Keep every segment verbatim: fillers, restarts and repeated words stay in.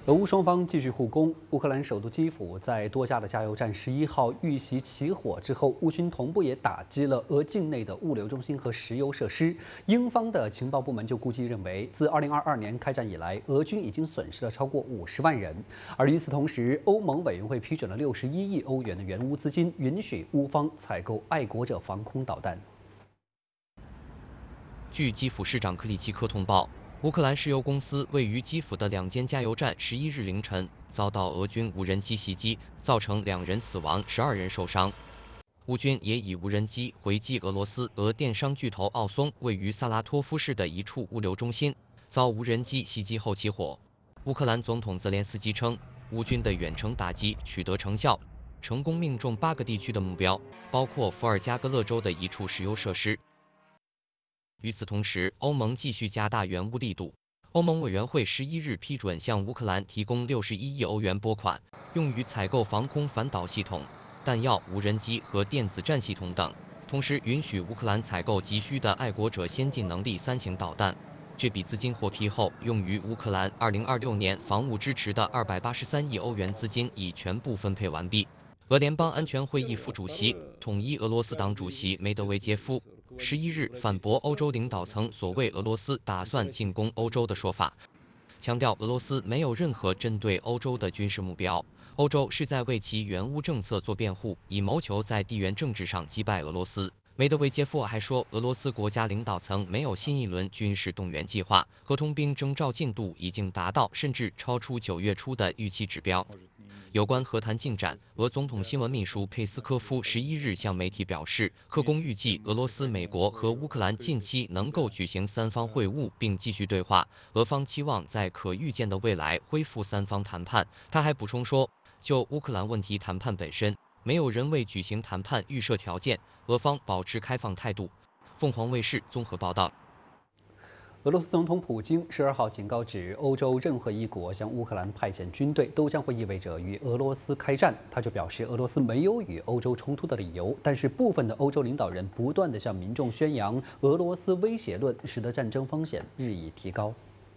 俄乌双方继续互攻。乌克兰首都基辅在多家的加油站十一号遇袭起火之后，乌军同步也打击了俄境内的物流中心和石油设施。英方的情报部门就估计认为，自二零二二年开战以来，俄军已经损失了超过五十万人。而与此同时，欧盟委员会批准了六十一亿欧元的援乌资金，允许乌方采购爱国者防空导弹。 据基辅市长克里奇科通报，乌克兰石油公司位于基辅的两间加油站十一日凌晨遭到俄军无人机袭击，造成两人死亡，十二人受伤。乌军也以无人机回击俄罗斯俄电商巨头奥松位于萨拉托夫市的一处物流中心，遭无人机袭击后起火。乌克兰总统泽连斯基称，乌军的远程打击取得成效，成功命中八个地区的目标，包括伏尔加格勒州的一处石油设施。与此同时，欧盟继续加大援乌力度。欧盟委员会十一日批准向乌克兰提供六十一亿欧元拨款，用于采购防空反导系统、弹药、无人机和电子战系统等，同时允许乌克兰采购急需的爱国者先进能力三型导弹。这笔资金获批后，用于乌克兰二零二六年防务支持的二百八十三亿欧元资金已全部分配完毕。俄联邦安全会议副主席、统一俄罗斯党主席梅德韦杰夫十一日反驳欧洲领导层所谓俄罗斯打算进攻欧洲的说法，强调俄罗斯没有任何针对欧洲的军事目标，欧洲是在为其援乌政策做辩护，以谋求在地缘政治上击败俄罗斯。梅德韦杰夫还说，俄罗斯国家领导层没有新一轮军事动员计划，合同兵征召进度已经达到甚至超出九月初的预期指标。有关和谈进展，俄总统新闻秘书佩斯科夫十一日向媒体表示，克宫预计俄罗斯、美国和乌克兰近期能够举行三方会晤并继续对话，俄方期望在可预见的未来恢复三方谈判。他还补充说，就乌克兰问题谈判本身，没有人为举行谈判预设条件，俄方保持开放态度。凤凰卫视综合报道。 俄罗斯总统普京十二号警告指，欧洲任何一国向乌克兰派遣军队，都将会意味着与俄罗斯开战。他就表示，俄罗斯没有与欧洲冲突的理由，但是部分的欧洲领导人不断地向民众宣扬俄罗斯威胁论，使得战争风险日益提高。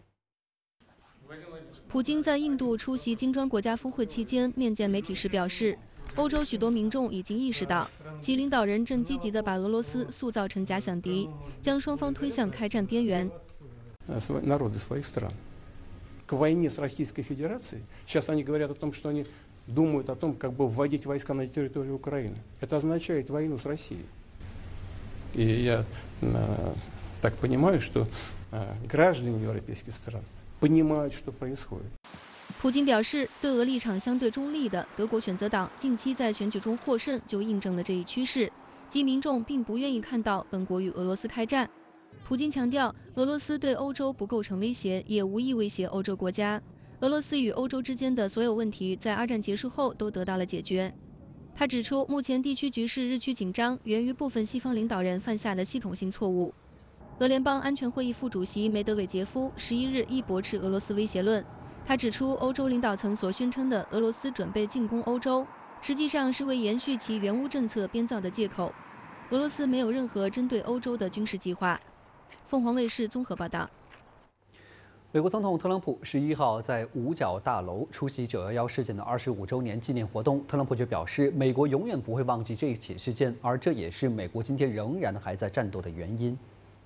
普京在印度出席金砖国家峰会期间面见媒体时表示，欧洲许多民众已经意识到，其领导人正积极地把俄罗斯塑造成假想敌，将双方推向开战边缘。 Народы своих стран к войне с Российской Федерацией. Сейчас они говорят о том, что они думают о том, как бы вводить войска на территорию Украины. Это означает войну с Россией. И я так понимаю, что граждане европейских стран понимают, что происходит. 普京表示，对俄立场相对中立的德国选择党近期在选举中获胜，就印证了这一趋势，即民众并不愿意看到本国与俄罗斯开战。普京强调，俄罗斯对欧洲不构成威胁，也无意威胁欧洲国家。俄罗斯与欧洲之间的所有问题在二战结束后都得到了解决。他指出，目前地区局势日趋紧张，源于部分西方领导人犯下的系统性错误。俄联邦安全会议副主席梅德韦杰夫十一日亦驳斥俄罗斯威胁论。他指出，欧洲领导层所宣称的俄罗斯准备进攻欧洲，实际上是为延续其援乌政策编造的借口。俄罗斯没有任何针对欧洲的军事计划。凤凰卫视综合报道。 美国总统特朗普十一号在五角大楼出席九一一事件的二十五周年纪念活动，特朗普就表示，美国永远不会忘记这一起事件，而这也是美国今天仍然还在战斗的原因。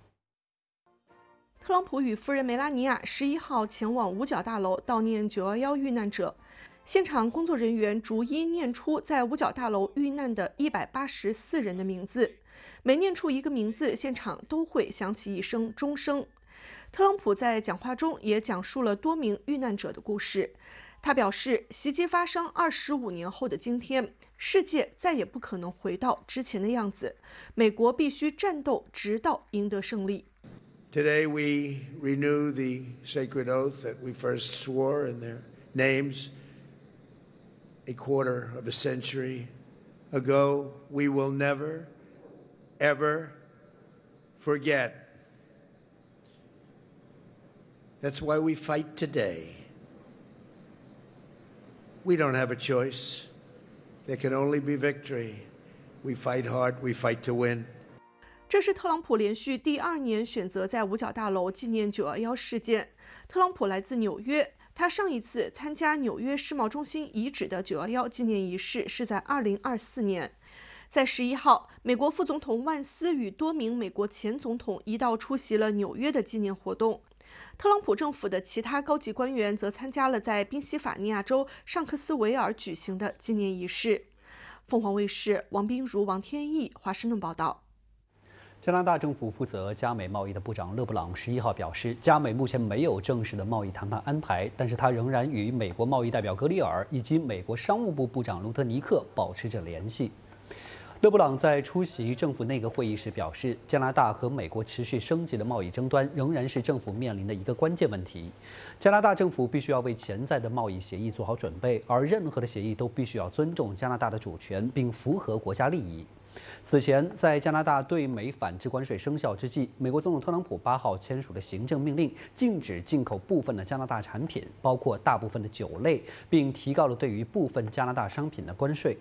特朗普与夫人梅拉尼亚十一号前往五角大楼悼念九一一遇难者，现场工作人员逐一念出在五角大楼遇难的一百八十四人的名字，每念出一个名字，现场都会响起一声钟声。特朗普在讲话中也讲述了多名遇难者的故事。他表示，袭击发生二十五年后的今天，世界再也不可能回到之前的样子，美国必须战斗，直到赢得胜利。 Today we renew the sacred oath that we first swore in their names a quarter of a century ago. We will never, ever forget. That's why we fight today. We don't have a choice. There can only be victory. We fight hard, we fight to win. 这是特朗普连续第二年选择在五角大楼纪念九一一事件。特朗普来自纽约， 他上一次参加纽约世贸中心遗址的九幺幺纪念仪式是在二零二四年。在十一号，美国副总统万斯与多名美国前总统一道出席了纽约的纪念活动。特朗普政府的其他高级官员则参加了在宾夕法尼亚州尚克斯维尔举行的纪念仪式。凤凰卫视王彬如、王天毅华盛顿报道。 加拿大政府负责加美贸易的部长勒布朗十一号表示，加美目前没有正式的贸易谈判安排，但是他仍然与美国贸易代表格里尔以及美国商务部部长卢特尼克保持着联系。勒布朗在出席政府内阁会议时表示，加拿大和美国持续升级的贸易争端仍然是政府面临的一个关键问题。加拿大政府必须要为潜在的贸易协议做好准备，而任何的协议都必须要尊重加拿大的主权，并符合国家利益。此前，在加拿大对美反制关税生效之际，美国总统特朗普八号签署的行政命令，禁止进口部分的加拿大产品，包括大部分的酒类，并提高了对于部分加拿大商品的关税。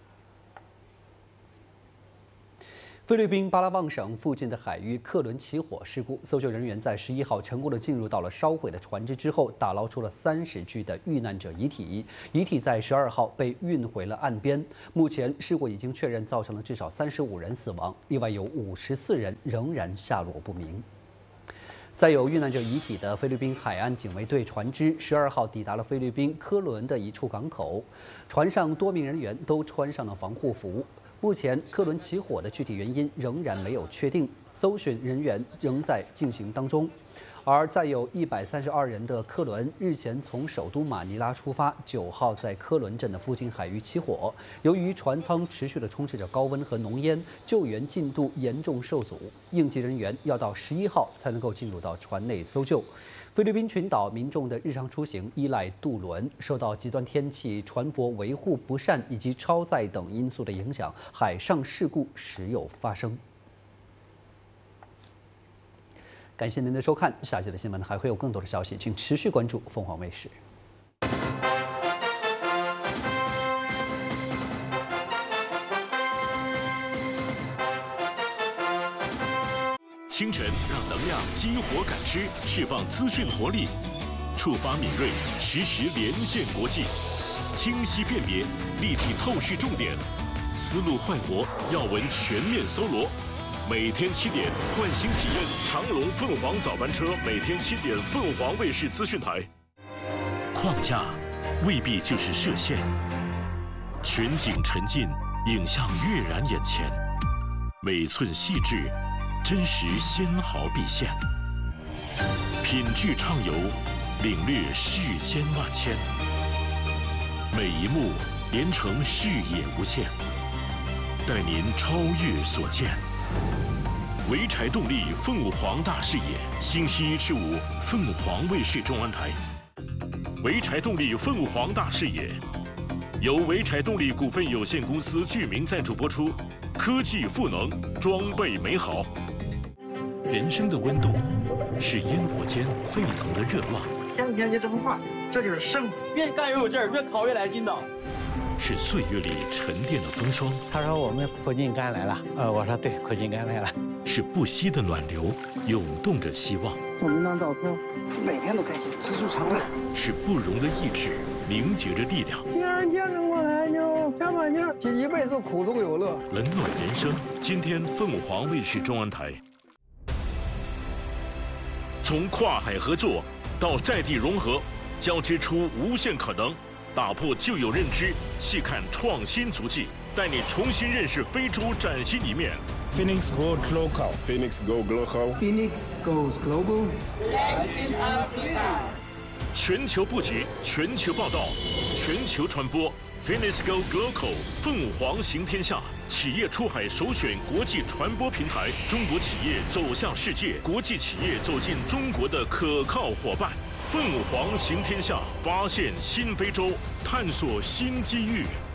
菲律宾巴拉望省附近的海域客轮起火事故，搜救人员在十一号成功地进入到了烧毁的船只之后，打捞出了三十具的遇难者遗体。遗体在十二号被运回了岸边。目前事故已经确认造成了至少三十五人死亡，另外有五十四人仍然下落不明。载有遇难者遗体的菲律宾海岸警卫队船只十二号抵达了菲律宾科伦的一处港口，船上多名人员都穿上了防护服。目前，客轮起火的具体原因仍然没有确定，搜寻人员仍在进行当中。而载有一百三十二人的客轮日前从首都马尼拉出发，九号在科伦镇的附近海域起火。由于船舱持续的充斥着高温和浓烟，救援进度严重受阻，应急人员要到十一号才能够进入到船内搜救。菲律宾群岛民众的日常出行依赖渡轮，受到极端天气、船舶维护不善以及超载等因素的影响，海上事故时有发生。感谢您的收看，下期的新闻还会有更多的消息，请持续关注凤凰卫视。 清晨让能量激活感知，释放资讯活力，触发敏锐，实时连线国际，清晰辨别，立体透视重点，思路焕活，要闻全面搜罗。每天七点，换新体验长荣凤凰早班车，每天七点，凤凰卫视资讯台。框架未必就是射线，全景沉浸，影像跃然眼前，每寸细致。真实纤毫毕现，品质畅游，领略世间万千。每一幕连成视野无限，带您超越所见。潍柴动力凤凰大视野，星期一至五，凤凰卫视中安台。潍柴动力凤凰大视野，由潍柴动力股份有限公司剧名赞助播出。科技赋能，装备美好。人生的温度是烟火间沸腾的热浪， 前几天就这么话，这就是生活。越干越有劲儿，越烤越来劲道。 是岁月里沉淀的风霜。 他说我们苦尽甘来了，呃，我说对，苦尽甘来了。 是不息的暖流，涌动着希望。 我们当照片，每天都开心，知足常乐。 是不容的意志，凝结着力量。 既然坚持过来，就加把劲儿，这一辈子苦中有乐。 冷暖人生，今天凤凰卫视中安台。从跨海合作到在地融合，交织出无限可能，打破旧有认知，细看创新足迹，带你重新认识非洲崭新一面。 Phoenix goes local. Phoenix go global. Phoenix goes global. Latin Africa. 全球布局，全球报道，全球传播。Phoenix go global， 凤凰行天下。企业出海首选国际传播平台，中国企业走向世界，国际企业走进中国的可靠伙伴。凤凰行天下，发现新非洲，探索新机遇。